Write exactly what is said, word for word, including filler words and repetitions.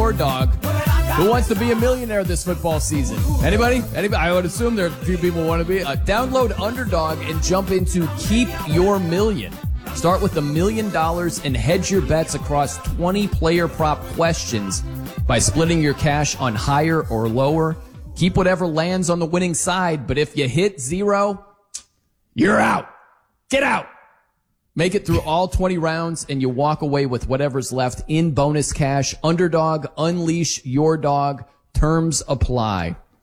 your dog. Who wants to be a millionaire this football season? Anybody? Anybody? I would assume there are a few people who want to be. Uh, download Underdog and jump into Keep Your Million. Start with a million dollars and hedge your bets across twenty player prop questions by splitting your cash on higher or lower. Keep whatever lands on the winning side, but if you hit zero, you're out. Get out. Make it through all twenty rounds and you walk away with whatever's left in bonus cash. Underdog, unleash your dog. Terms apply.